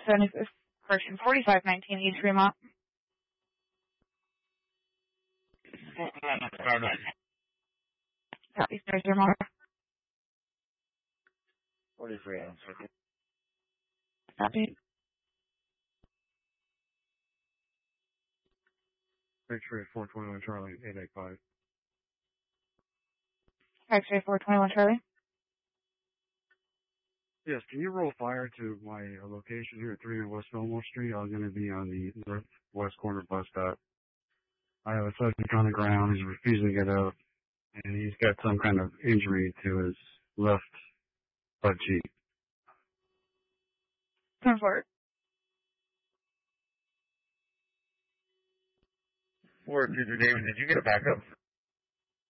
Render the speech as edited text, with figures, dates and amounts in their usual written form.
correction, 4519 East Fremont. Southeast Jersey, Mark. 43 on second. Copy. X-ray 421 Charlie, 885. X-ray 421 Charlie. Yes, can you roll fire to my location here at 3 West Fillmore Street? I was going to be on the northwest corner bus stop. I have a subject on the ground. He's refusing to get up, and he's got some kind of injury to his left butt cheek. Come forward. Forward, David, did you get a backup